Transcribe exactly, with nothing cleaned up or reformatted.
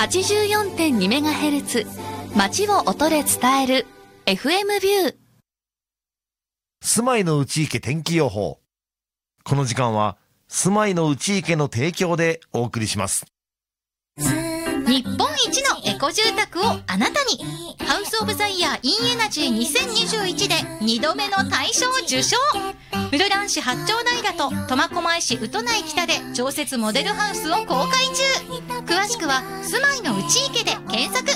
はちじゅうよんてんにメガヘルツ 街を音で伝える エフエム ビュー。 住まいの内池天気予報。この時間は住まいの内池の提供でお送りします。 日本一のエコ住宅をあなたに。ハウスオブザイヤー インエナジーにせんにじゅういちでにどめの大賞受賞。室蘭市八丁平と苫小牧市宇都内北で常設モデルハウスを公開中。詳しくは住まいの内池で検索。